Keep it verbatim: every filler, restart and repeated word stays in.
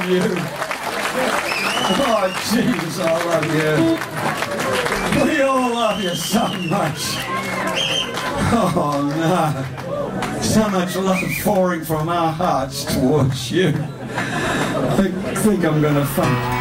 you. Oh, Jesus, I love you. We all love you so much. Oh, no. So much love pouring from our hearts towards you. I think I'm going to funk.